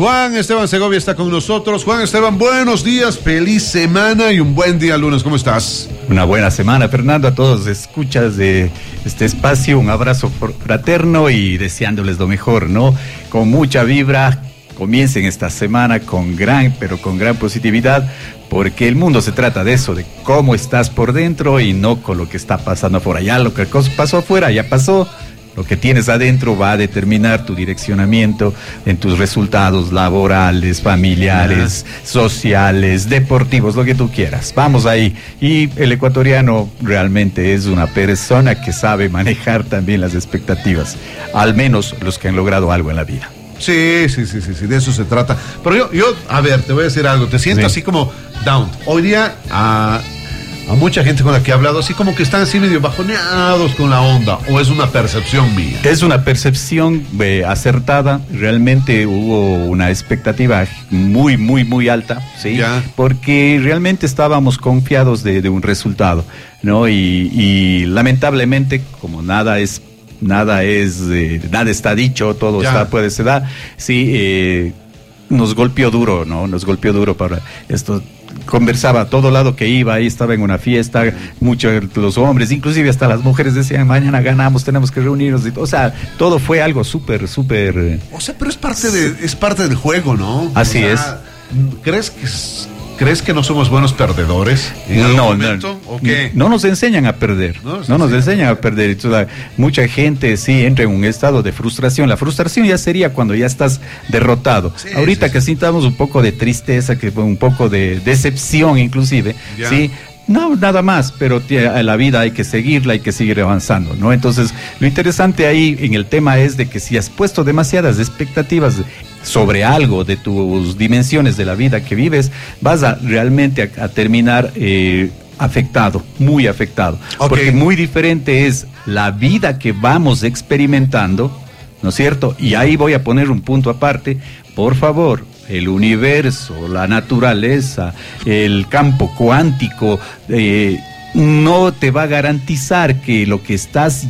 Juan Esteban Segovia está con nosotros. Juan Esteban, buenos días, feliz semana y un buen día lunes. ¿Cómo estás? Una buena semana, Fernando, a todos escuchas de este espacio, un abrazo fraterno y deseándoles lo mejor, ¿no? Con mucha vibra, comiencen esta semana con gran positividad, porque el mundo se trata de eso, de cómo estás por dentro y no con lo que está pasando afuera. Ya lo que pasó afuera ya pasó. Lo que tienes adentro va a determinar tu direccionamiento en tus resultados laborales, familiares, sociales, deportivos, lo que tú quieras. Vamos ahí. Y el ecuatoriano realmente es una persona que sabe manejar también las expectativas, al menos los que han logrado algo en la vida. Sí, de eso se trata. Pero yo, a ver, te voy a decir algo. Te siento así como down. Hoy día, a mucha gente con la que he hablado, así como que están así medio bajoneados con la onda, o es una percepción mía. Es una percepción acertada. Realmente hubo una expectativa muy alta, ¿sí? Ya. Porque realmente estábamos confiados de un resultado, ¿no? Y lamentablemente, como nada está dicho, todo se da, sí, nos golpeó duro, ¿no? Nos golpeó duro para esto. Conversaba a todo lado que iba, ahí estaba en una fiesta, muchos los hombres, inclusive hasta las mujeres decían, mañana ganamos, tenemos que reunirnos, o sea, todo fue algo súper. O sea, pero es parte del juego, ¿no? Así es. ¿Crees que no somos buenos perdedores en algún momento? ¿O qué? No nos enseñan a perder. No nos enseñan a perder. Entonces, mucha gente sí entra en un estado de frustración. La frustración ya sería cuando ya estás derrotado. Ahorita que sintamos un poco de tristeza, que un poco de decepción inclusive, sí. No, nada más, pero la vida hay que seguirla, hay que seguir avanzando, ¿no? Entonces, lo interesante ahí en el tema es de que si has puesto demasiadas expectativas sobre algo de tus dimensiones de la vida que vives, vas a realmente a terminar afectado, muy afectado. Okay. Porque muy diferente es la vida que vamos experimentando, ¿no es cierto? Y ahí voy a poner un punto aparte, por favor. El universo, la naturaleza, el campo cuántico, no te va a garantizar que lo que estás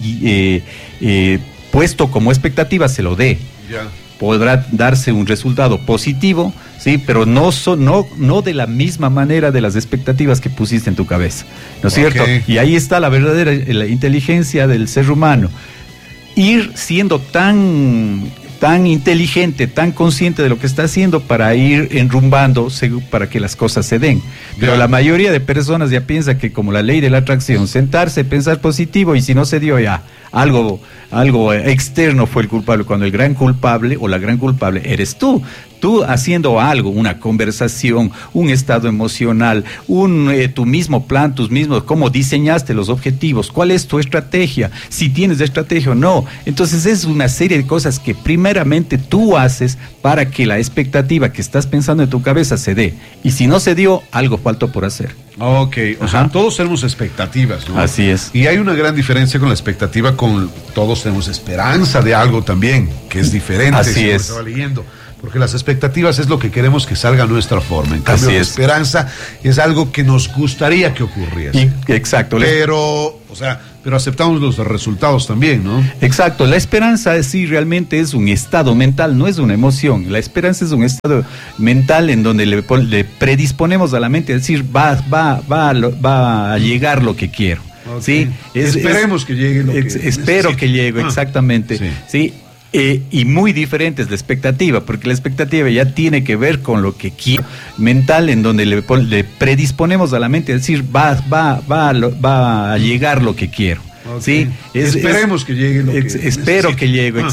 puesto como expectativa se lo dé. Yeah. Podrá darse un resultado positivo, sí, pero no de la misma manera de las expectativas que pusiste en tu cabeza, ¿no es cierto? Y ahí está la verdadera inteligencia del ser humano. Ir siendo tan inteligente, tan consciente de lo que está haciendo para ir enrumbando para que las cosas se den. Pero la mayoría de personas ya piensa que como la ley de la atracción, sentarse, pensar positivo y si no se dio ya, algo externo fue el culpable, cuando el gran culpable o la gran culpable eres tú. Tú haciendo algo, una conversación, un estado emocional, tu mismo plan, cómo diseñaste los objetivos, cuál es tu estrategia, si tienes estrategia o no. Entonces es una serie de cosas que primeramente tú haces para que la expectativa que estás pensando en tu cabeza se dé. Y si no se dio, algo faltó por hacer. Ok, o sea, todos tenemos expectativas, ¿no? Así es. Y hay una gran diferencia con la expectativa, todos tenemos esperanza de algo también, que es diferente. Así es. Estaba leyendo. Porque las expectativas es lo que queremos que salga a nuestra forma. En cambio, la esperanza es algo que nos gustaría que ocurriese. Exacto. Pero aceptamos los resultados también, ¿no? Exacto. La esperanza sí realmente es un estado mental, no es una emoción. La esperanza es un estado mental en donde le predisponemos a la mente a decir, va a llegar lo que quiero. Okay. ¿Sí? Esperemos que llegue lo que espero que llegue, exactamente. Sí. Y muy diferente es la expectativa, porque la expectativa ya tiene que ver con lo que quiero, mental, en donde le predisponemos a la mente a decir, va a llegar lo que quiero. Okay. ¿Sí? Esperemos que llegue lo que espero que llegue.